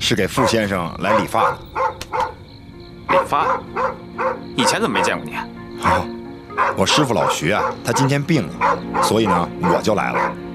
是给傅先生来理发的。 理发？以前怎么没见过你？ 我师傅老徐啊，他今天病了，所以呢，我就来了。